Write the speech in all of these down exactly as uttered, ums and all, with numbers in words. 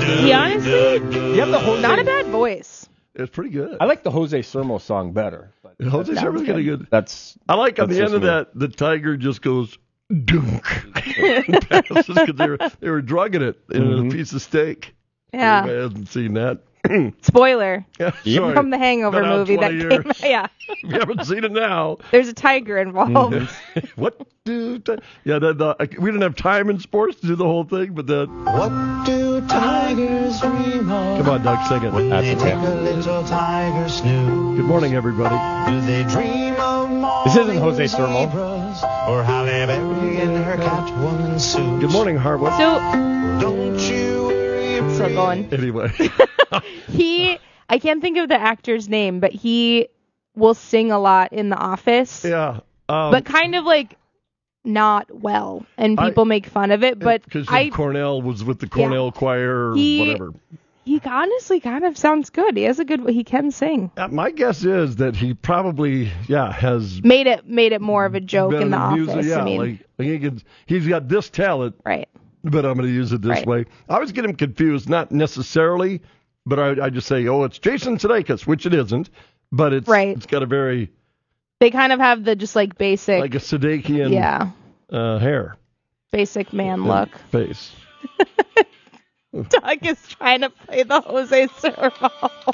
He honestly, you have the Jose, not a bad voice. It's pretty good. I like the Jose Sermo song better. But Jose Sermo's kind of good. That's. I like on that's the end of me. that, the tiger just goes dunk and passes because they were they were drugging it in Mm-hmm. a piece of steak. Yeah. Everybody hasn't seen that. Spoiler Yeah, sorry. from the Hangover Been out movie that twenty came. years. Yeah. If you haven't seen it now. There's a tiger involved. What do ti- yeah? The, the, we didn't have time in sports to do the whole thing, but then What do tigers dream of? come on, Doug, sing it. When That's they okay. take a little tiger snooze. Good morning, everybody. Do they dream of This isn't Jose Sermo. zebras or Halle Berry in her Catwoman suit? Good morning, Harwood. So, Don't you worry. still going. Anyway, He, I can't think of the actor's name, but he will sing a lot in The Office. yeah. Um, But kind of like not well, and people I- make fun of it. But because I, Cornell was with the Cornell choir or He- whatever. he honestly kind of sounds good. He has a good, he can sing. Uh, my guess is that he probably, yeah, has Made it, made it more of a joke been in The music- Office. Yeah, I mean, like, like he can, he's got this talent, right. but I'm going to use it this Right. way. I always get him confused, not necessarily, but I, I just say, oh, it's Jason Sudeikis, which it isn't, but it's Right. it's got a very They kind of have the just like basic, like a Sudekian yeah, uh, hair basic man and look. face. Doug is trying to play the Jose Sermo.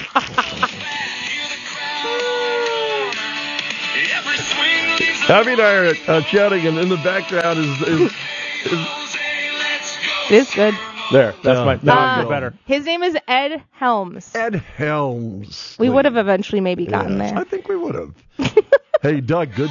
Abby and I are uh, chatting, and in the background is, is, is It is good. There. That's Yeah. my. Now I Uh, feel better. His name is Ed Helms. Ed Helms. We would have eventually maybe gotten Yes, there. I think we would have. Hey, Doug, good.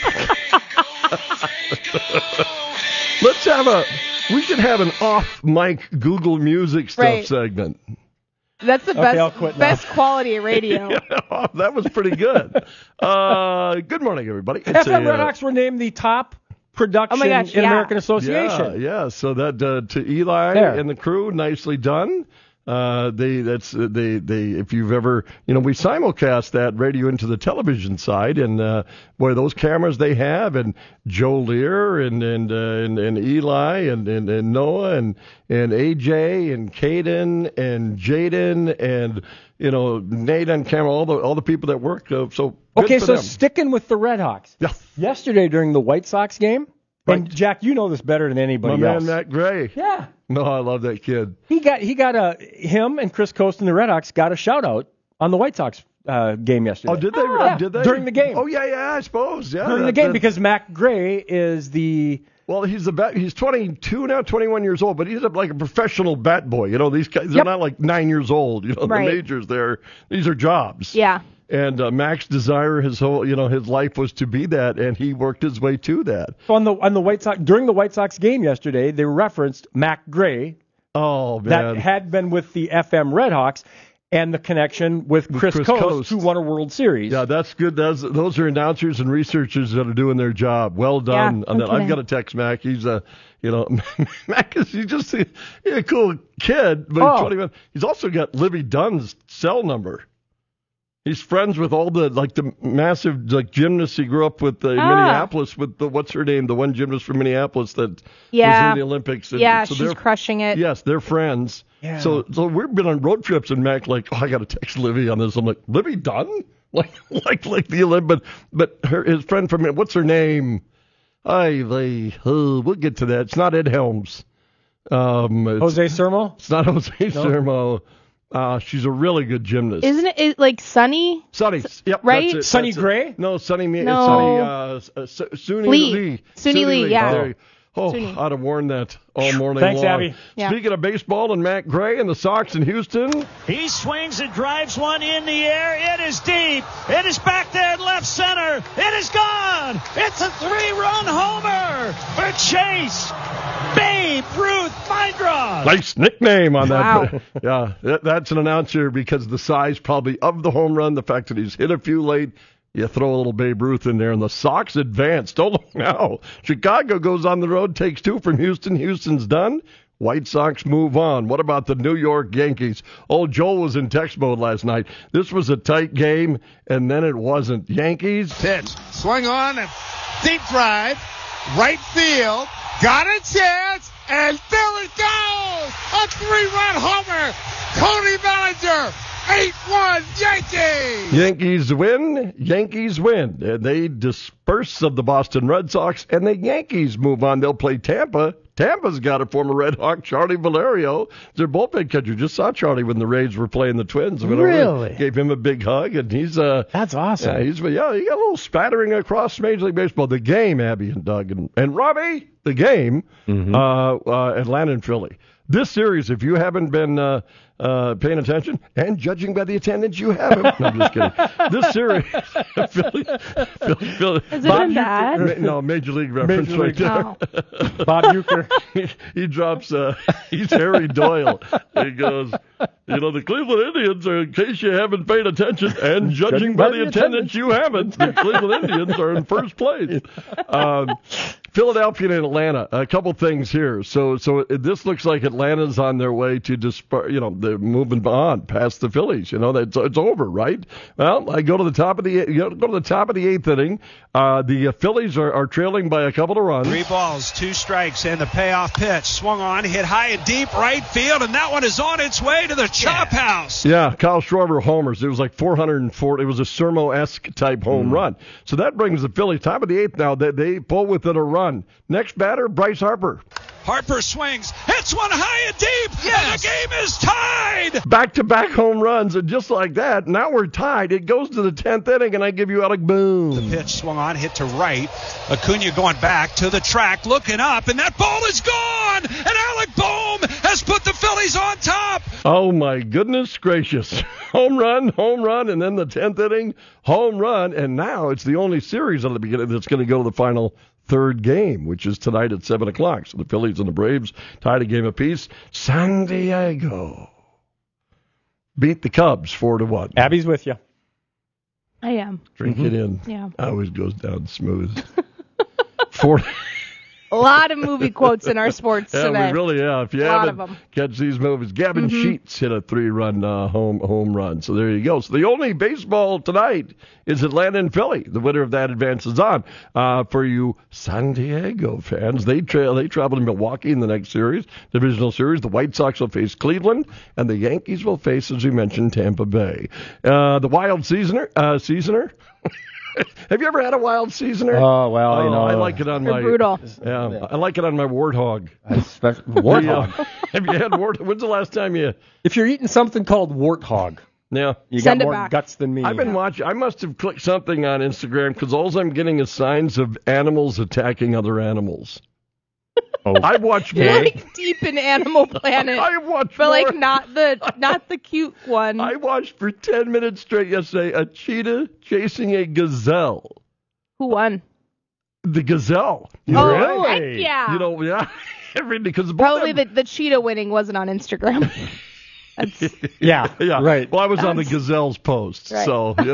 Let's have a. We should have an off-mic Google Music stuff Right. segment. That's the Okay, I'll best quit now. best quality radio. Oh, that was pretty good. Uh, good morning, everybody. It's F M a, Red uh, Hawks were named the top production Oh my gosh, in yeah. American Association. Yeah, yeah. So that uh, to Eli There. and the crew, nicely done. Uh, they that's uh, they they if you've ever you know we simulcast that radio into the television side, and uh, boy, those cameras they have, and Joe Lear and and uh, and, and Eli and, and, and Noah and and A J and Caden and Jaden and you know Nate on camera, all the all the people that work. Uh, so good Okay, for so them. sticking with the Red Hawks. Yeah. Yesterday during the White Sox game, and Right. Jack, you know this better than anybody my man else. Matt Gray. Yeah. No, I love that kid. He got he got a him and Chris Coast and the Red Hawks got a shout out on the White Sox uh, game yesterday. Oh, did they? Yeah, Did they during the game. Oh yeah, yeah. I suppose. Yeah. During the that- game that- because Mac Gray is the Well, he's the bat, he's twenty-two now, twenty-one years old, but he's a, like a professional bat boy. You know, these guys, they're Yep. not like nine years old. You know, Right. the majors, they're these are jobs. Yeah. And uh, Mac's desire, his whole, you know, his life was to be that, and he worked his way to that. so on the on the White Sox during the White Sox game yesterday. They referenced Mac Gray Oh that man, had been with the F M Red Hawks and the connection with Chris, Chris Coast, Coast. who won a World Series. yeah, that's good. That's, those are announcers and researchers that are doing their job. Well done. Yeah, on that. no I've kidding. got to text Mac. He's a, you know, Mac is he's just a, he's a cool kid, but Oh. he's twenty-one. He's also got Libby Dunn's cell number. He's friends with all the like the massive like gymnasts he grew up with uh, in Ah. Minneapolis with the what's her name the one gymnast from Minneapolis that Yeah. was in the Olympics. And Yeah, so she's they're- crushing it. Yes, they're friends. Yeah. So so we've been on road trips and Mac like, oh, I got to text Livy on this. I'm like, Livy Dunn? Like like like the Olymp, but but her his friend from what's her name? I they oh, we'll get to that. It's not Ed Helms. Um, it's, Jose Sermo. it's not Jose Sermo. Uh, she's a really good gymnast. Isn't it, it like Sunny? Sunny, yep, right? that's it, Sunny that's it. Gray? No, Sunny, Me- No. Sunny, uh, uh, Su- Suni Lee. Lee. Suni Lee, yeah. There you- Oh, Suni. I'd have worn that all morning Thanks, long. Abby. Yeah. Speaking of baseball and Matt Gray and the Sox in Houston, He swings and drives one in the air. It is deep. It is back there in left center. It is gone. It's a three-run homer for Chase Babe Ruth Mindra. nice nickname on that. Wow. Yeah, that, that's an announcer because of the size probably of the home run, the fact that he's hit a few late. You throw a little Babe Ruth in there, and the Sox advance. Don't look now. Chicago goes on the road, takes two from Houston. Houston's done. White Sox move on. What about the New York Yankees? Old Joel was in text mode last night. This was a tight game, and then it wasn't. Yankees. Pitch. Swung on and deep drive. Right field. Got a chance. And there it goes. A three-run homer. Cody Bellinger, eight one Yankees. Yankees win, Yankees win. And they disperse of the Boston Red Sox, and the Yankees move on. They'll play Tampa. Tampa's got a former Red Hawk, Charlie Valerio. They're bullpen catcher. Just saw Charlie when the Rays were playing the Twins. Went over, Really? gave him a big hug, and he's uh That's awesome. yeah, he's yeah, he got a little spattering across Major League Baseball. The game, Abby and Doug and, and Robbie, the game, Mm-hmm. uh, uh, Atlanta and Philly. This series, if you haven't been uh, uh, paying attention, and judging by the attendance, you haven't. No, I'm just kidding. This series, Philly, Philly, Philly, Has it been bad? no, Major League reference Major right League. there. Oh. Bob Euchre. he, he drops, uh, he's Harry Doyle. He goes, you know, the Cleveland Indians are, in case you haven't paid attention, and judging by the attendance, you haven't, the Cleveland Indians are in first place. Um, Philadelphia and Atlanta, a couple things here. So, so this looks like Atlanta's on their way to disper, you know, they're moving on past the Phillies. You know, that's it's over, right? Well, I go to the top of the, you know, go to the top of the eighth inning. Uh, the uh, Phillies are, are trailing by a couple of runs. Three balls, two strikes, and the payoff pitch. Swung on, hit high and deep right field, and that one is on its way to the chop house. Yeah, Kyle Schwarber homers. It was like four hundred forty. It was a Sermo-esque type home run. So that brings the Phillies top of the eighth now. They, they pull within a run. Next batter, Bryce Harper. Harper swings, hits one high and deep, and the game is tied. Back-to-back home runs, and just like that, now we're tied. It goes to the tenth inning, and I give you Alec Boone. Pitch swung on, hit to right. Acuna going back to the track, looking up, and that ball is gone. And Alec Boehm has put the Phillies on top. Oh, my goodness gracious. Home run, home run, and then the tenth inning, home run. And now it's the only series at the beginning that's going to go to the final third game, which is tonight at seven o'clock. So the Phillies and the Braves tied a game apiece. San Diego beat the Cubs four to one. Abby's with you. I am. Drink Mm-hmm. it in. Yeah. Always goes down smooth. Four. A lot of movie quotes in our sports Yeah, today. we really have. If you A lot haven't of 'em. catch these movies, Gavin Mm-hmm. Sheets hit a three-run uh, home home run. So there you go. So the only baseball tonight is Atlanta and Philly. The winner of that advances on. Uh, for you San Diego fans, they tra- they travel to Milwaukee in the next series, divisional series. The White Sox will face Cleveland, and the Yankees will face, as we mentioned, Tampa Bay. Uh, the Wild Seasoner, uh, Seasoner. Have you ever had a Wild Seasoner? Oh, well, you Oh, know. I like it on They're my brutal. Yeah, I like it on my warthog. Especially warthog. Yeah. Have you had warthog? When's the last time you? If you're eating something called warthog, Yeah. you Send got it more back. guts than me. I've been watching. I must have clicked something on Instagram because all I'm getting is signs of animals attacking other animals. Oh. I watch more. You're like deep in Animal Planet, I watched but like more. not the not the cute one. I watched for ten minutes straight yesterday a cheetah chasing a gazelle. Who won? The gazelle. You Oh, know, heck Really? yeah! You know, yeah. Everything because Probably the, the cheetah winning wasn't on Instagram. That's, Yeah, Yeah, right. Well, I was on the That's- gazelle's post, Right. so you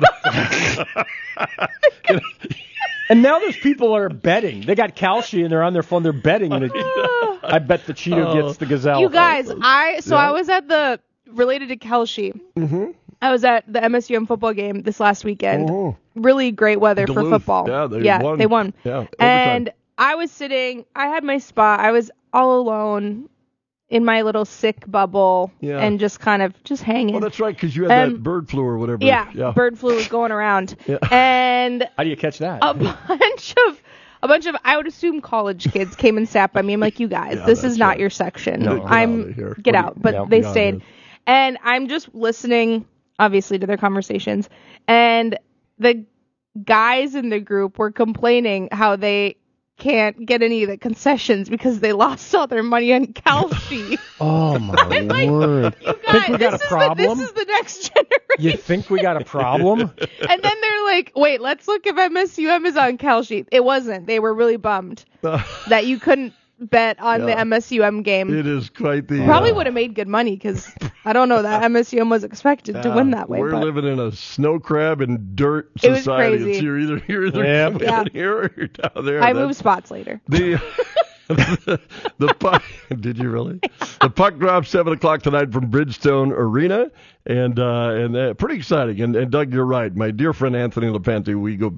know. And now there's people that are betting. They got Kalshi and they're on their phone. They're betting. And it, I bet the cheetah Oh. gets the gazelle. you guys, I so Yeah. I was at the related to Kelshi. Mm-hmm. I was at the M S U M football game this last weekend. Oh. Really great weather for Duluth. football. Yeah, they yeah, won. they won. Yeah, overtime. And I was sitting. I had my spot. I was all alone in my little sick bubble Yeah. and just kind of just hanging. Oh, that's right, because you had Um, that bird flu or whatever. yeah, yeah. bird flu was going around, Yeah. and How do you catch that? a bunch of a bunch of I would assume college kids came and sat by me. I'm like, you guys, Yeah, this that's is not right. your section. No, get I'm outta here. get What do out, you- but yeah, they yeah, stayed, man. and I'm just listening, obviously, to their conversations, and the guys in the group were complaining how they can't get any of the concessions because they lost all their money on Kalshi. Oh, my I'm like, word. you guys, Think we got this a is problem? The, this is the next generation. You think we got a problem? And then they're like, wait, let's look if M S U M is on Kalshi. It wasn't. They were really bummed that you couldn't bet on Yeah. the M S U M game. It is quite the. Probably uh, would have made good money because I don't know that M S U M was expected to uh, win that way. We're but living in a snow crab and dirt It was society. crazy. It's you're either you're either Yeah. coming Yeah. in here or you're down there. I That's- move spots later. The the, the puck. Did you really? The puck drops seven o'clock tonight from Bridgestone Arena, and uh, and uh, pretty exciting. And, and Doug, you're right. My dear friend Anthony LaPante, we go back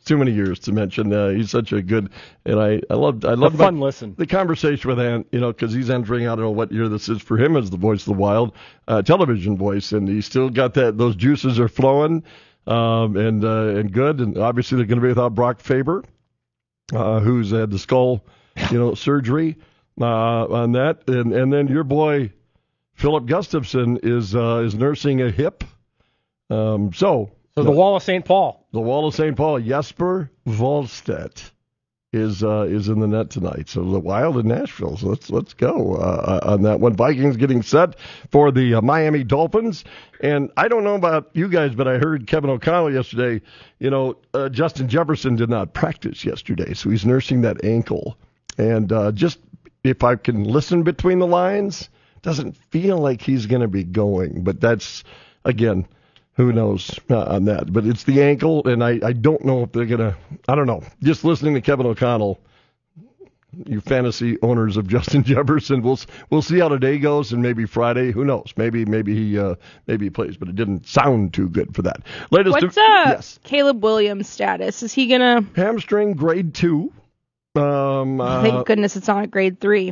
too many years to mention. Uh, he's such a good, and I, I love, I love a fun listen. The conversation with Ant, you know, because he's entering, I don't know what year this is for him as the voice of the Wild, uh, television voice, and he's still got that, those juices are flowing, um, and, uh, and good, and obviously they're going to be without Brock Faber, uh, who's had the skull, you know, surgery, uh, on that, and, and then your boy, Philip Gustafson is, uh, is nursing a hip, um, so. So the Wall of Saint Paul. The Wall of Saint Paul, Jesper Wallstedt is uh, is in the net tonight. So the Wild in Nashville. So let's let's go uh, on that one. Vikings getting set for the uh, Miami Dolphins. And I don't know about you guys, but I heard Kevin O'Connell yesterday. You know, uh, Justin Jefferson did not practice yesterday, so he's nursing that ankle. And uh, just if I can listen between the lines, doesn't feel like he's going to be going. But that's again. Who knows uh, on that? But it's the ankle, and I, I don't know if they're going to – I don't know. Just listening to Kevin O'Connell, you fantasy owners of Justin Jefferson, we'll we'll see how today goes, and maybe Friday. Who knows? Maybe maybe he uh, maybe he plays, but it didn't sound too good for that. Latest What's to, uh, yes. Caleb Williams' status? Is he going to – Hamstring grade two. Um, uh, Thank goodness it's not grade three.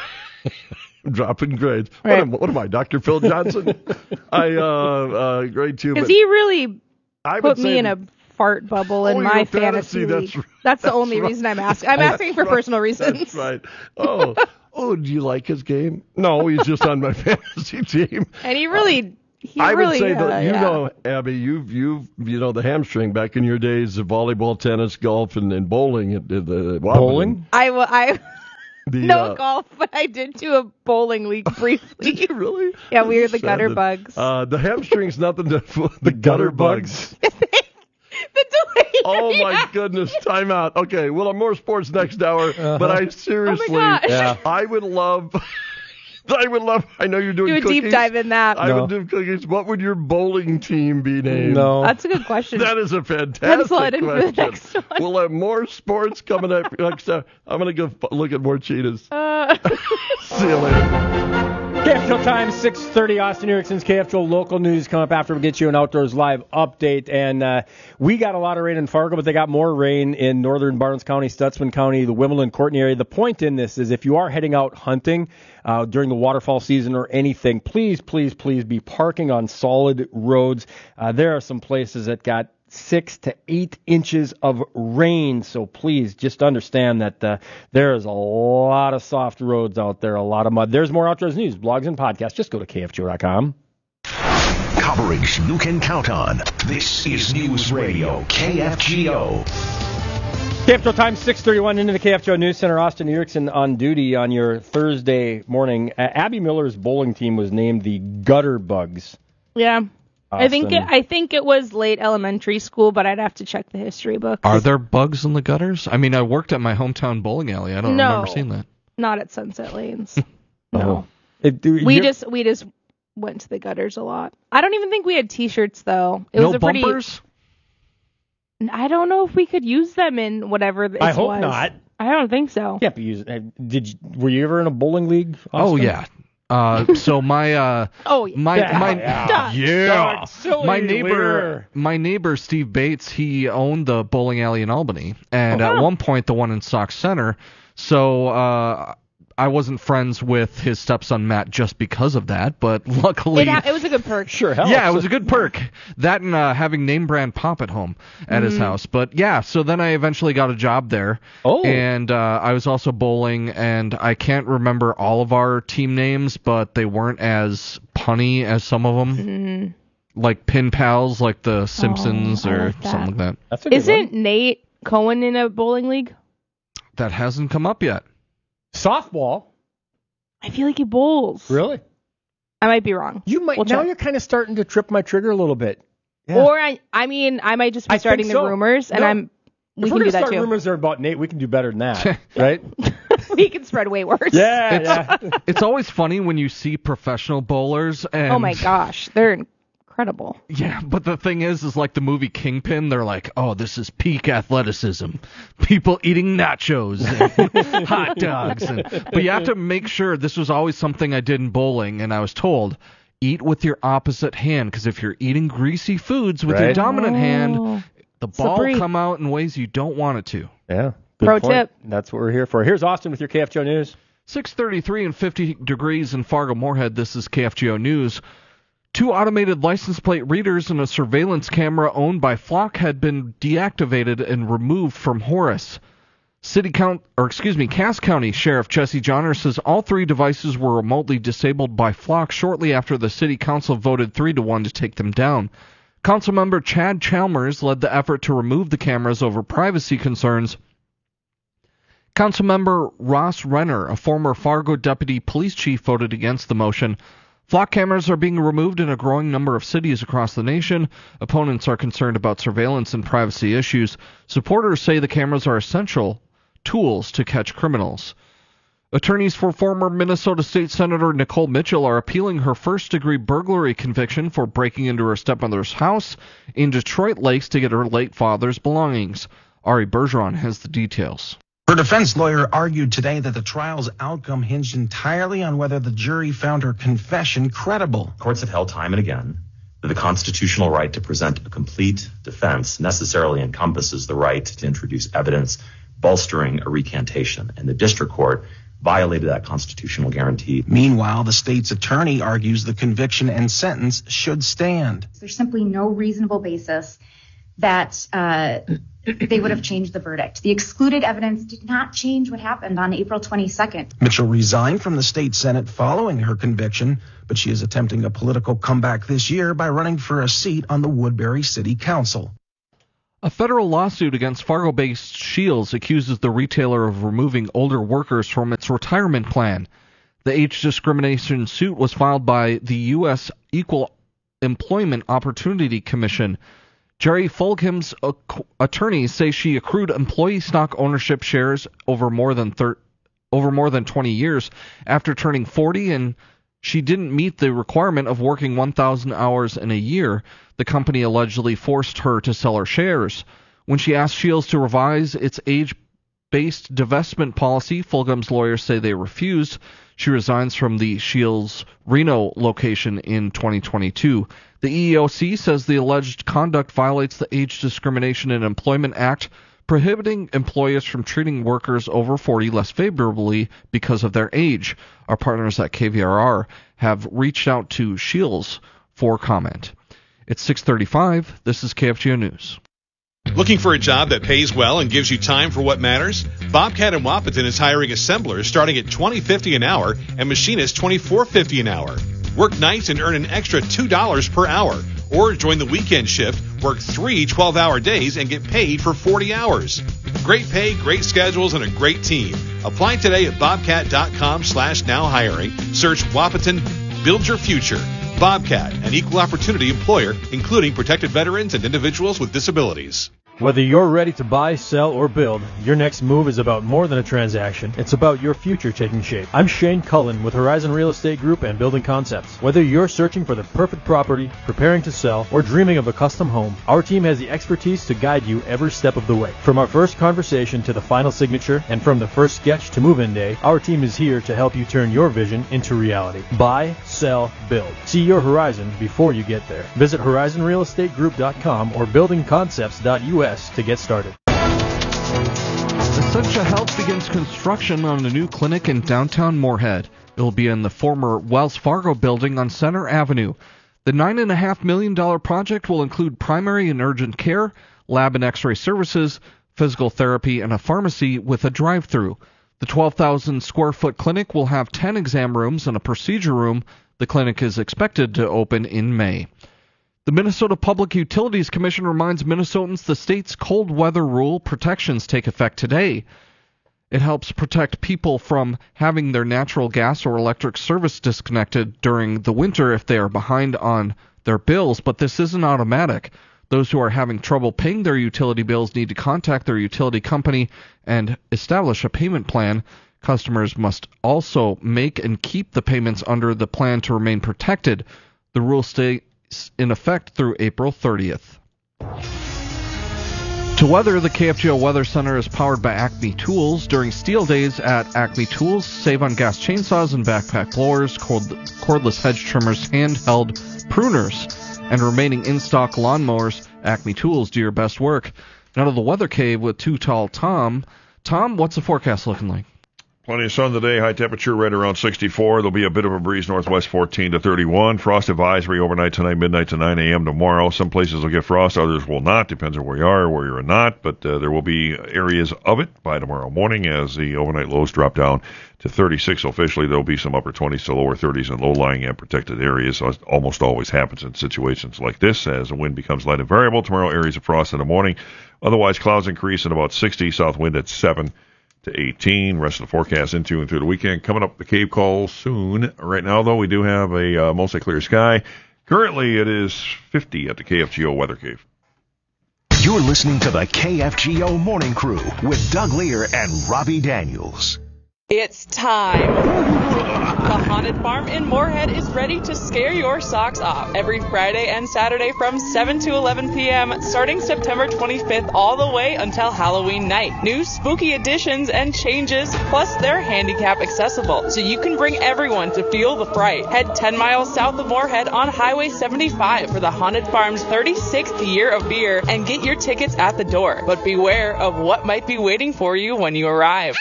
Dropping grades. Right. What, am, what am I, Doctor Phil Johnson? I uh, uh, grade two. Because but he really I put would me say in a fart bubble in Oh, my your fantasy, fantasy, league. that's right. That's the That's only right. reason I'm asking. I'm asking for right. personal reasons. That's right. Oh, oh, do you like his game? No, he's just on my fantasy team. And he really, he I really, would say uh, that you yeah. know, Abby, you've you've you know the hamstring back in your days of volleyball, tennis, golf, and, and bowling. At, at the Bowling? I, wa- I The, no uh, golf, but I did do a bowling league briefly. Did you really? Yeah, we were the Sad gutter that- bugs. Uh, the hamstring's nothing to the gutter bugs. the delay. Oh my goodness! Time out. Okay, well, more sports next hour. Uh-huh. But I seriously, Oh my gosh. Yeah. I would love. I would love. I know you're doing Do a cookies. deep dive in that. I No. would do cookies. What would your bowling team be named? No. That's a good question. That is a fantastic Pencil it in for the question. next one. We'll have more sports coming up next time. I'm going to go f- look at more cheetahs. Uh, See you later. K F T O time, six thirty, Austin Erickson's K F T O local news come up after we get you an Outdoors Live update. And uh, we got a lot of rain in Fargo, but they got more rain in northern Barnes County, Stutzman County, the Wimbledon, Courtney area. The point in this is if you are heading out hunting uh, during the waterfowl season or anything, please, please, please be parking on solid roads. Uh, there are some places that got six to eight inches of rain. So please just understand that uh, there is a lot of soft roads out there, a lot of mud. There's more outdoors news, blogs, and podcasts. Just go to K F G O dot com. Coverage you can count on. This is News Radio K F G O. K F G O time, six thirty-one into the K F G O News Center. Austin Erickson on duty on your Thursday morning. Uh, Abby Miller's bowling team was named the Gutter Bugs. yeah. I think it, Austin. I think it was late elementary school, but I'd have to check the history book. Are there bugs in the gutters? I mean, I worked at my hometown bowling alley. I don't No. remember seeing that. Not at Sunset Lanes. No. Oh. It, do- We you're- just we just went to the gutters a lot. I don't even think we had T-shirts though. It no was a pretty. bumpers? I don't know if we could use them in whatever this I hope was. not. I don't think so. Can't be used. uh, Did you, were you ever in a bowling league? Oh, Austin? yeah. Uh, so my uh, Oh, yeah. my Yeah, my yeah. yeah. Silly my neighbor leader. my neighbor Steve Bates, he owned the bowling alley in Albany, and Oh, at wow. one point the one in Sauk Center. So uh, I wasn't friends with his stepson Matt just because of that, but luckily It, ha- it was a good perk. Sure, hell. yeah, it was a good perk. That and uh, having name brand pop at home at his house. But yeah, so then I eventually got a job there. Oh. And uh, I was also bowling, and I can't remember all of our team names, but they weren't as punny as some of them. Mm-hmm. Like Pin Pals, like the Simpsons I or like that. something like that. That's a good Isn't one. Nate Cohen in a bowling league? That hasn't come up yet. Softball? I feel like he bowls. Really? I might be wrong. You might. We'll now check. you're kind of starting to trip my trigger a little bit. Yeah. Or I, I mean, I might just be I think starting the so. rumors, and No. I'm. We if can we're do gonna that start too. rumors that are about Nate, we can do better than that, right? We can spread way worse. Yeah, yeah. It's always funny when you see professional bowlers and Oh my gosh, they're incredible. Yeah, but the thing is, is like the movie Kingpin, they're like, oh, this is peak athleticism. People eating nachos and hot dogs. And, but you have to make sure, this was always something I did in bowling, and I was told, eat with your opposite hand, because if you're eating greasy foods with your Right. dominant Oh. hand, The ball Slippery. come out in ways you don't want it to. Yeah. Good Pro point. tip. That's what we're here for. Here's Austin with your K F G O News. six thirty-three and fifty degrees in Fargo-Moorhead. This is K F G O News. Two automated license plate readers and a surveillance camera owned by Flock had been deactivated and removed from Horace. City count, or excuse me, Cass County Sheriff Jesse Johnner says all three devices were remotely disabled by Flock shortly after the City Council voted three to one to take them down. Councilmember Chad Chalmers led the effort to remove the cameras over privacy concerns. Councilmember Ross Renner, a former Fargo deputy police chief, voted against the motion. Flock cameras are being removed in a growing number of cities across the nation. Opponents are concerned about surveillance and privacy issues. Supporters say the cameras are essential tools to catch criminals. Attorneys for former Minnesota State Senator Nicole Mitchell are appealing her first-degree burglary conviction for breaking into her stepmother's house in Detroit Lakes to get her late father's belongings. Ari Bergeron has the details. Her defense lawyer argued today that the trial's outcome hinged entirely on whether the jury found her confession credible. Courts have held time and again that the constitutional right to present a complete defense necessarily encompasses the right to introduce evidence bolstering a recantation, and the district court violated that constitutional guarantee. Meanwhile, the state's attorney argues the conviction and sentence should stand. There's simply no reasonable basis that uh, they would have changed the verdict. The excluded evidence did not change what happened on April twenty-second. Mitchell resigned from the state Senate following her conviction, but she is attempting a political comeback this year by running for a seat on the Woodbury City Council. A federal lawsuit against Fargo-based Shields accuses the retailer of removing older workers from its retirement plan. The age discrimination suit was filed by the U S Equal Employment Opportunity Commission. Jerry Fulgham's attorneys say she accrued employee stock ownership shares over more than thir- over more than twenty years after turning forty, and she didn't meet the requirement of working one thousand hours in a year. The company allegedly forced her to sell her shares. When she asked Shields to revise its age-based divestment policy, Fulgham's lawyers say they refused. She resigns from the Shields Reno location in twenty twenty-two. The E E O C says the alleged conduct violates the Age Discrimination in Employment Act, prohibiting employers from treating workers over forty less favorably because of their age. Our partners at K V R R have reached out to Shields for comment. It's six thirty-five. This is K F G O News. Looking for a job that pays well and gives you time for what matters? Bobcat in Wapaton is hiring assemblers starting at twenty fifty an hour and machinists twenty-four fifty an hour. Work nights and earn an extra two dollars per hour. Or join the weekend shift, work three twelve-hour days, and get paid for forty hours. Great pay, great schedules, and a great team. Apply today at bobcat.com slash now hiring. Search Wapaton, build your future. Bobcat, an equal opportunity employer, including protected veterans and individuals with disabilities. Whether you're ready to buy, sell, or build, your next move is about more than a transaction. It's about your future taking shape. I'm Shane Cullen with Horizon Real Estate Group and Building Concepts. Whether you're searching for the perfect property, preparing to sell, or dreaming of a custom home, our team has the expertise to guide you every step of the way. From our first conversation to the final signature, and from the first sketch to move-in day, our team is here to help you turn your vision into reality. Buy, sell, build. See your horizon before you get there. Visit horizon real estate group dot com or building concepts dot U S to get started. Essentia Health begins construction on a new clinic in downtown Moorhead. It will be in the former Wells Fargo building on Center Avenue. The nine point five million dollars project will include primary and urgent care, lab and x-ray services, physical therapy, and a pharmacy with a drive-through. The twelve thousand square foot clinic will have ten exam rooms and a procedure room. The clinic is expected to open in May. The Minnesota Public Utilities Commission reminds Minnesotans the state's cold weather rule protections take effect today. It helps protect people from having their natural gas or electric service disconnected during the winter if they are behind on their bills, but this isn't automatic. Those who are having trouble paying their utility bills need to contact their utility company and establish a payment plan. Customers must also make and keep the payments under the plan to remain protected. The rule stays in effect through April thirtieth. To weather, the K F G O Weather Center is powered by Acme Tools. During steel days at Acme Tools, save on gas chainsaws and backpack blowers, cord- cordless hedge trimmers, handheld pruners. and remaining in-stock lawnmowers, Acme Tools do your best work. Now to the Weather Cave with Too Tall Tom. Tom, what's the forecast looking like? Plenty of sun today. High temperature right around sixty-four. There'll be a bit of a breeze northwest fourteen to thirty-one. Frost advisory overnight tonight, midnight to nine a.m. tomorrow. Some places will get frost, others will not. Depends on where you are or where you're not. But uh, there will be areas of it by tomorrow morning as the overnight lows drop down to thirty-six officially. There'll be some upper twenties to lower thirties in low-lying and protected areas. So it almost always happens in situations like this as the wind becomes light and variable. Tomorrow, areas of frost in the morning. Otherwise, clouds increase at about sixty. South wind at seven to eighteen. Rest of the forecast into and through the weekend. Coming up, the Cave Call soon. Right now, though, we do have a uh, mostly clear sky. Currently, it is fifty at the K F G O Weather Cave. You're listening to the K F G O Morning Crew with Doug Lear and Robbie Daniels. It's time. The Haunted Farm in Moorhead is ready to scare your socks off every Friday and Saturday from seven to eleven p.m. starting September twenty-fifth all the way until Halloween night. New spooky additions and changes, plus they're handicap accessible, so you can bring everyone to feel the fright. Head ten miles south of Moorhead on Highway seventy-five for the Haunted Farm's thirty-sixth year of beer and get your tickets at the door. But beware of what might be waiting for you when you arrive.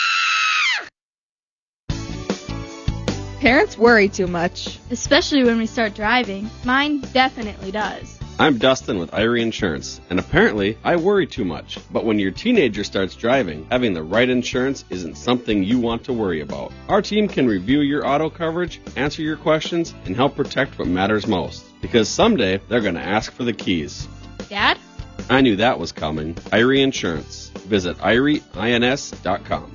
Parents worry too much. Especially when we start driving. Mine definitely does. I'm Dustin with Irie Insurance, and apparently I worry too much. But when your teenager starts driving, having the right insurance isn't something you want to worry about. Our team can review your auto coverage, answer your questions, and help protect what matters most. Because someday they're going to ask for the keys. Dad? I knew that was coming. Irie Insurance. Visit irie ins dot com.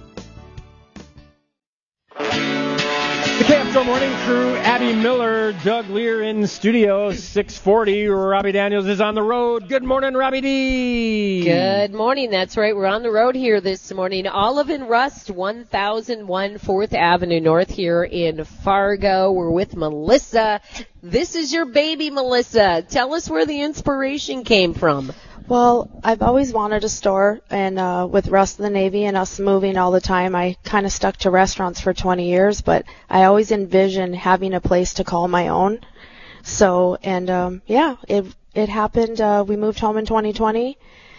The K F G O Morning Crew, Abby Miller, Doug Lear in studio, six forty. Robbie Daniels is on the road. Good morning, Robbie D. Good morning. That's right. We're on the road here this morning. Olive and Rust, one thousand one fourth Avenue North here in Fargo. We're with Melissa. This is your baby, Melissa. Tell us where the inspiration came from. Well, I've always wanted a store, and uh, with Rust of the Navy and us moving all the time, I kind of stuck to restaurants for twenty years, but I always envisioned having a place to call my own. So, and um, yeah, it it happened. Uh, we moved home in twenty twenty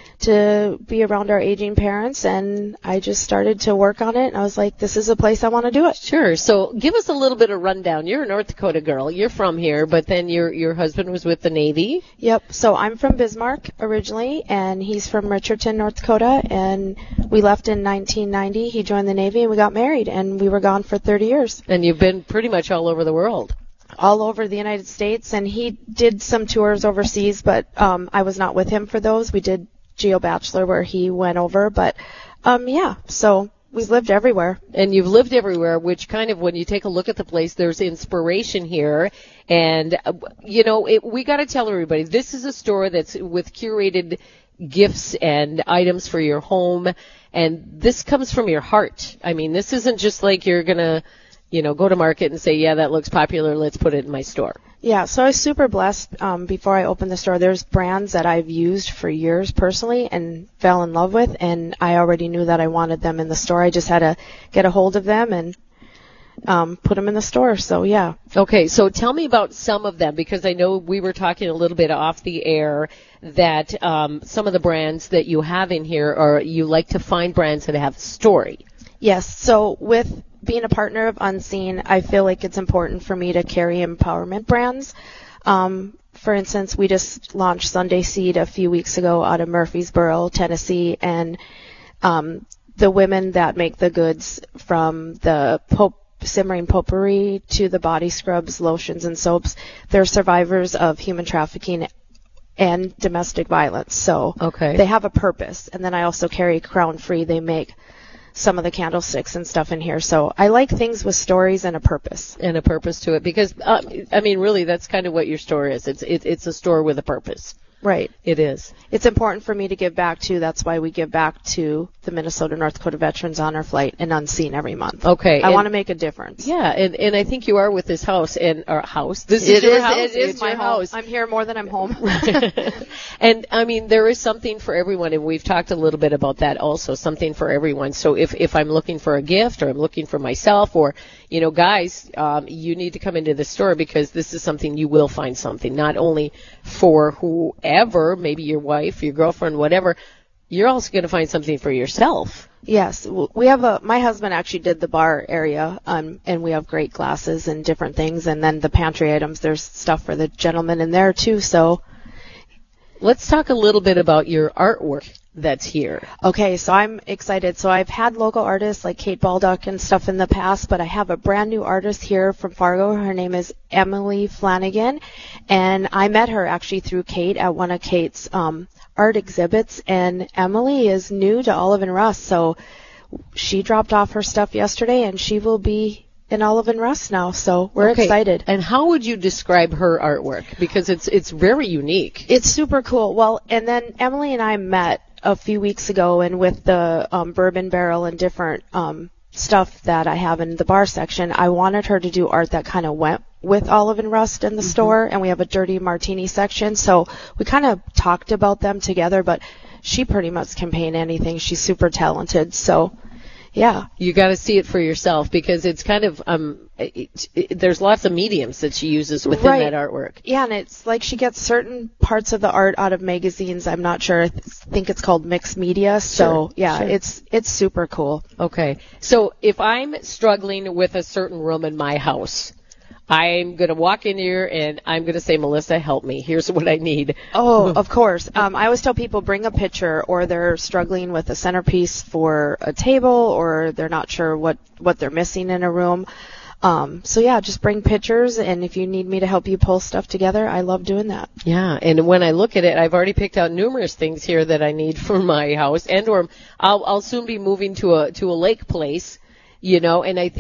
to be around our aging parents, and I just started to work on it, and I was like, this is a place I want to do it. Sure. So give us a little bit of rundown. You're a North Dakota girl. You're from here, but then your your husband was with the Navy. Yep. So I'm from Bismarck originally, and he's from Richardson, North Dakota, and we left in nineteen ninety. He joined the Navy, and we got married, and we were gone for thirty years. And you've been pretty much all over the world. All over the United States, and he did some tours overseas, but um, I was not with him for those. We did Geo Bachelor where he went over, but um yeah, so we've lived everywhere. And you've lived everywhere, which kind of, when you take a look at the place, there's inspiration here. And uh, you know, it, we got to tell everybody, this is a store that's with curated gifts and items for your home, and this comes from your heart. I mean, this isn't just like you're gonna, you know, go to market and say, yeah, that looks popular, let's put it in my store. Yeah, so I was super blessed um, before I opened the store. There's brands that I've used for years personally and fell in love with, and I already knew that I wanted them in the store. I just had to get a hold of them and um, put them in the store, so yeah. Okay, so tell me about some of them, because I know we were talking a little bit off the air that um, some of the brands that you have in here, are you like to find brands that have story. Yes, so with being a partner of Unseen, I feel like it's important for me to carry empowerment brands. Um, for instance, we just launched Sunday Seed a few weeks ago out of Murfreesboro, Tennessee, and um, the women that make the goods, from the pop- simmering potpourri to the body scrubs, lotions, and soaps, they're survivors of human trafficking and domestic violence. So okay. They have a purpose. And then I also carry Crown Free. They make some of the candlesticks and stuff in here. So I like things with stories and a purpose. And a purpose to it, because, uh, I mean, really, that's kind of what your store is. It's it, it's a store with a purpose. Right. It is. It's important for me to give back to. That's why we give back to the Minnesota North Dakota Veterans Honor Flight and Unseen every month. Okay. I and, want to make a difference. Yeah, and, and I think you are with this house and our house. This it is your is, house. It is it's my your house. house. I'm here more than I'm home. And I mean, there is something for everyone, and we've talked a little bit about that also. Something for everyone. So if if I'm looking for a gift, or I'm looking for myself, or you know, guys, um, you need to come into the store because this is something you will find something. Not only for whoever, maybe your wife, your girlfriend, whatever. You're also going to find something for yourself. Yes, we have a. My husband actually did the bar area, um, and we have great glasses and different things, and then the pantry items. There's stuff for the gentlemen in there too. So, let's talk a little bit about your artwork that's here. Okay, so I'm excited. So I've had local artists like Kate Baldock and stuff in the past, but I have a brand new artist here from Fargo. Her name is Emily Flanagan, and I met her actually through Kate at one of Kate's um, art exhibits, and Emily is new to Olive and Rust, so she dropped off her stuff yesterday, and she will be in Olive and Rust now, so we're okay. excited. And how would you describe her artwork? Because it's it's very unique. It's super cool. Well, and then Emily and I met a few weeks ago, and with the um, bourbon barrel and different um, stuff that I have in the bar section, I wanted her to do art that kind of went with Olive and Rust in the mm-hmm. store, and we have a dirty martini section, so we kind of talked about them together, but she pretty much can paint anything. She's super talented, so yeah. You got to see it for yourself because it's kind of um it, it, there's lots of mediums that she uses within right. that artwork. Yeah, and it's like she gets certain parts of the art out of magazines. I'm not sure. I th- think it's called mixed media. So sure. yeah, sure. it's it's super cool. Okay. So if I'm struggling with a certain room in my house, I'm going to walk in here and I'm going to say, Melissa, help me. Here's what I need. Oh, of course. Um, I always tell people bring a picture, or they're struggling with a centerpiece for a table, or they're not sure what, what they're missing in a room. Um, so yeah, just bring pictures, and if you need me to help you pull stuff together, I love doing that. Yeah, and when I look at it, I've already picked out numerous things here that I need for my house, and or I'll, I'll soon be moving to a, to a lake place, you know, and I think